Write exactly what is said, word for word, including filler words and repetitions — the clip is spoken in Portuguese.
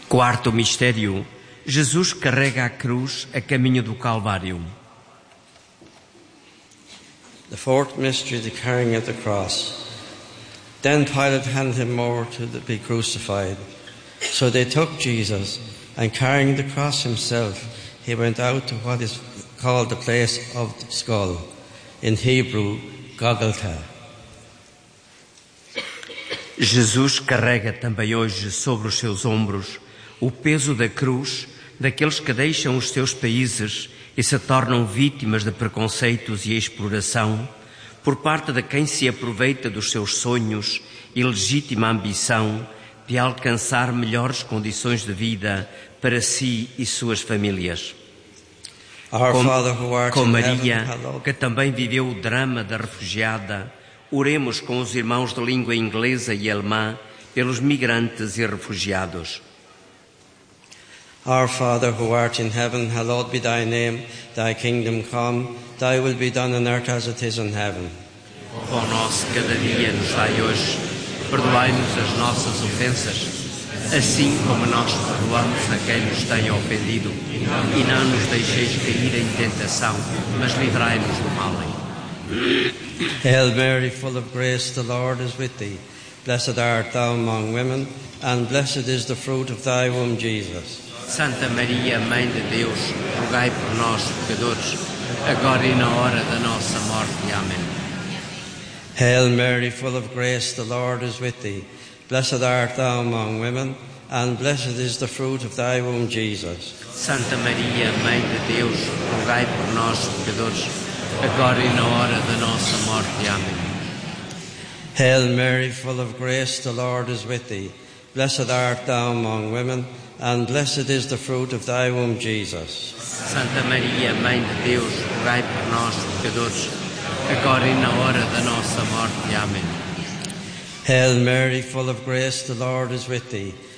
Quarto mistério: Jesus carrega a cruz a caminho do Calvário. The fourth mystery, the carrying of the cross. Then Pilate handed him over to be crucified. So they took Jesus, and carrying the cross himself, he went out to what is called the place of the skull, in Hebrew, Golgotha. Jesus carrega também hoje sobre os seus ombros o peso da cruz daqueles que deixam os seus países e se tornam vítimas de preconceitos e exploração por parte de quem se aproveita dos seus sonhos e legítima ambição de alcançar melhores condições de vida para si e suas famílias. Com, com Maria, que também viveu o drama da refugiada, oremos com os irmãos de língua inglesa e alemã pelos migrantes e refugiados. Our Father, who art in heaven, hallowed be thy name. Thy kingdom come, thy will be done on earth as it is in heaven. O pão nosso cada dia nos dai hoje. Perdoai-nos as nossas ofensas, assim como nós perdoamos a quem nos tem ofendido. E não nos deixeis cair em tentação, mas livrai-nos do mal. Hail Mary, full of grace, the Lord is with thee. Blessed art thou among women, and blessed is the fruit of thy womb, Jesus. Santa Maria, Mãe de Deus, rogai por nós, pecadores, agora e na hora da nossa morte. Amém. Hail Mary, full of grace, the Lord is with thee. Blessed art thou among women, and blessed is the fruit of thy womb, Jesus. Santa Maria, Mãe de Deus, rogai por nós, pecadores, agora e na hora da nossa morte. Amém. Hail Mary, full of grace, the Lord is with thee. Blessed art thou among women, and blessed is the fruit of thy womb, Jesus. Santa Maria, Mãe de Deus, rogai por nós, pecadores, agora e na hora da nossa morte. Amém. Hail Mary, full of grace, the Lord is with thee.